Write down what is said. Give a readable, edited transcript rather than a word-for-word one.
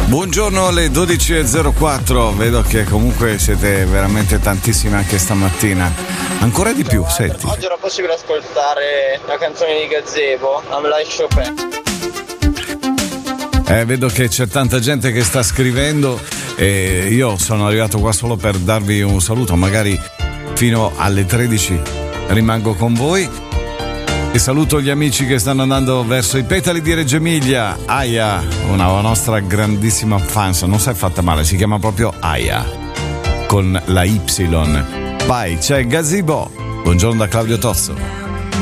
Buongiorno alle 12.04, vedo che comunque siete veramente tantissimi anche stamattina, ancora di più, senti. Oggi era possibile ascoltare la canzone di Gazebo, I'm Like Chopin. Vedo che c'è tanta gente che sta scrivendo e io sono arrivato qua solo per darvi un saluto, magari fino alle 13 rimango con voi e saluto gli amici che stanno andando verso i Petali di Reggio Emilia. Aya, una nostra grandissima fans, non si è fatta male, si chiama proprio Aya con la Y. Poi c'è Gazebo. Buongiorno da Claudio Tozzo.